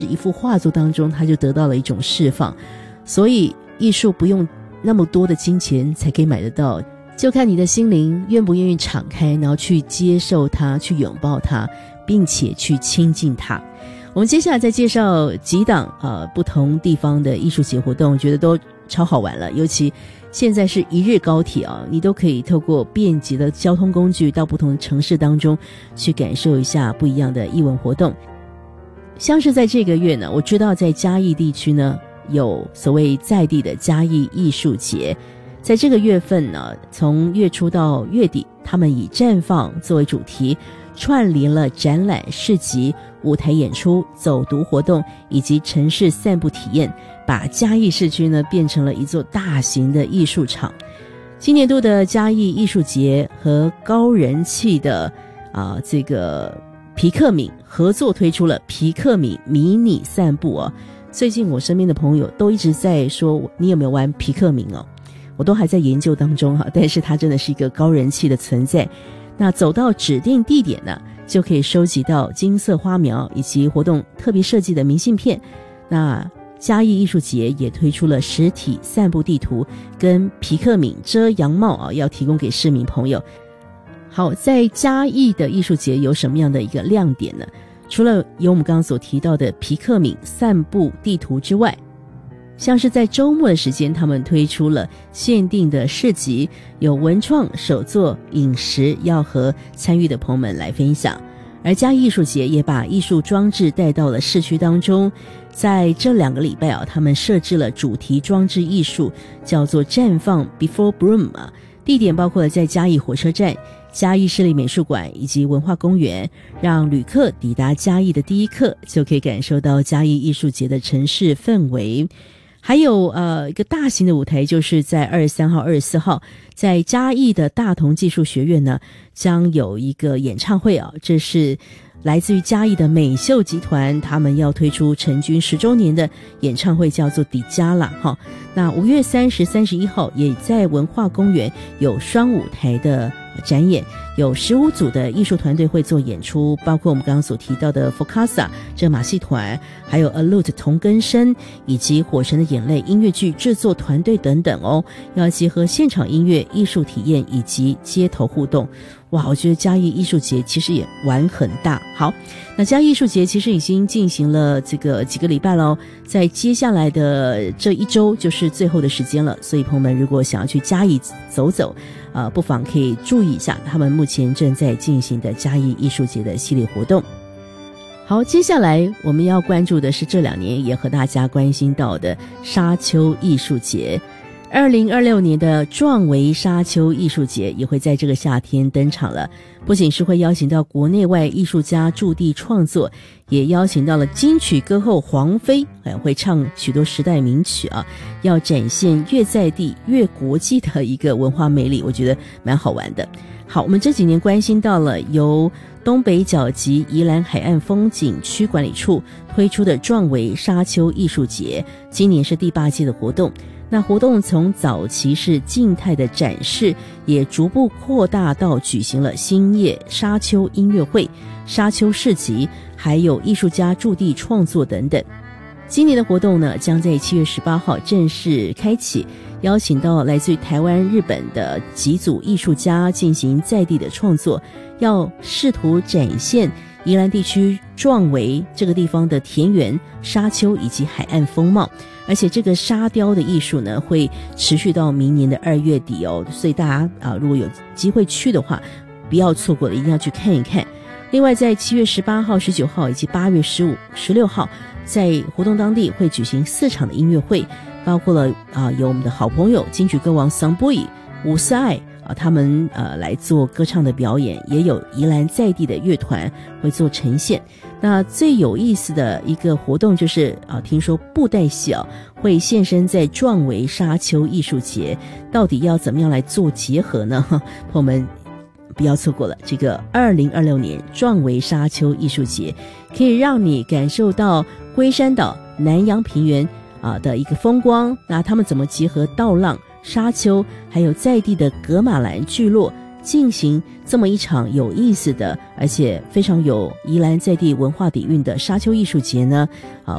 一幅画作当中，它就得到了一种释放。所以艺术不用那么多的金钱才可以买得到，就看你的心灵愿不愿意敞开，然后去接受它，去拥抱它，并且去亲近它。我们接下来再介绍几档不同地方的艺术节活动，我觉得都超好玩了。尤其现在是一日高铁你都可以透过便捷的交通工具到不同的城市当中去感受一下不一样的艺文活动。像是在这个月呢，我知道在嘉义地区呢有所谓在地的嘉义艺术节，在这个月份呢，从月初到月底，他们以绽放作为主题，串联了展览、市集、舞台演出、走读活动以及城市散步体验，把嘉义市区呢变成了一座大型的艺术场。今年度的嘉义艺术节和高人气的这个皮克敏合作推出了皮克敏迷你散步最近我身边的朋友都一直在说你有没有玩皮克敏我都还在研究当中但是它真的是一个高人气的存在。那走到指定地点呢，就可以收集到金色花苗以及活动特别设计的明信片。那嘉义艺术节也推出了实体散步地图跟皮克敏遮阳帽要提供给市民朋友。好，在嘉义的艺术节有什么样的一个亮点呢？除了有我们刚刚所提到的皮克敏散步地图之外，像是在周末的时间，他们推出了限定的市集，有文创、手作、饮食要和参与的朋友们来分享。而嘉义艺术节也把艺术装置带到了市区当中，在这2个礼拜他们设置了主题装置艺术，叫做绽放 Before Bloom 地点包括了在嘉义火车站、嘉义市立美术馆以及文化公园，让旅客抵达嘉义的第一刻就可以感受到嘉义艺术节的城市氛围。还有一个大型的舞台，就是在23号、24号，在嘉义的大同技术学院呢，将有一个演唱会这是来自于嘉义的美秀集团，他们要推出成军10周年的演唱会，叫做迪迦啦那5月30、31号也在文化公园有双舞台的展演，有15组的艺术团队会做演出，包括我们刚刚所提到的 Focasa 这马戏团，还有 Alute 同根生，以及火神的眼泪音乐剧制作团队等等要结合现场音乐、艺术体验以及街头互动。哇，我觉得嘉义艺术节其实也玩很大。好，那嘉义艺术节其实已经进行了这个几个礼拜了在接下来的这1周就是最后的时间了，所以朋友们如果想要去嘉义走走不妨可以注意一下他们目前正在进行的嘉义艺术节的系列活动。好，接下来我们要关注的是这2年也和大家关心到的沙丘艺术节。2026年的壮维沙丘艺术节也会在这个夏天登场了，不仅是会邀请到国内外艺术家驻地创作，也邀请到了金曲歌后黄妃，会唱许多时代名曲要展现越在地越国际的一个文化魅力，我觉得蛮好玩的。好，我们这几年关心到了由东北角及宜兰海岸风景区管理处推出的壮维沙丘艺术节，今年是第8届的活动。那活动从早期是静态的展示，也逐步扩大到举行了星夜沙丘音乐会、沙丘市集，还有艺术家驻地创作等等。今年的活动呢，将在7月18号正式开启，邀请到来自于台湾、日本的几组艺术家进行在地的创作，要试图展现宜兰地区壮维这个地方的田园、沙丘以及海岸风貌。而且这个沙雕的艺术呢，会持续到明年的2月底所以大家如果有机会去的话，不要错过了，一定要去看一看。另外在7月18号、19号以及8月15、16号，在活动当地会举行4场的音乐会，包括了有我们的好朋友金曲歌王桑波伊、伍思爱他们来做歌唱的表演，也有宜兰在地的乐团会做呈现。那最有意思的一个活动就是听说布袋戏会现身在壮维沙丘艺术节，到底要怎么样来做结合呢？朋友们不要错过了这个2026年壮维沙丘艺术节，可以让你感受到龟山岛、南洋平原的一个风光。那他们怎么结合稻浪、沙丘还有在地的噶玛兰聚落进行这么一场有意思的，而且非常有宜兰在地文化底蕴的沙丘艺术节呢？